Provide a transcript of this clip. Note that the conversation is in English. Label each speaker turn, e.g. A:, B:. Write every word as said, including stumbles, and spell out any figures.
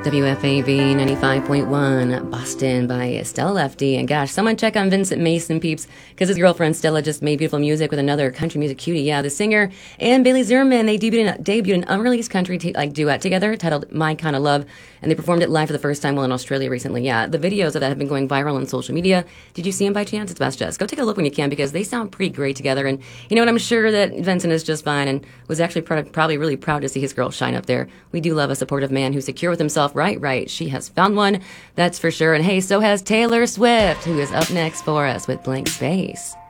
A: W F A V ninety-five point one, Boston by Stella Lefty. And gosh, someone check on Vincent Mason, peeps, because his girlfriend Stella just made beautiful music with another country music cutie. Yeah, the singer and Bailey Zimmerman, they debuted, in, debuted an unreleased country t- like duet together titled My Kind of Love, and they performed it live for the first time while in Australia recently. Yeah, the videos of that have been going viral on social media. Did you see them by chance? It's best just go take a look when you can, because they sound pretty great together. And you know what? I'm sure that Vincent is just fine and was actually pr- probably really proud to see his girl shine up there. We do love a supportive man who's secure with himself. Right, right. She has found one, that's for sure. And hey, so has Taylor Swift, who is up next for us with Blank Space.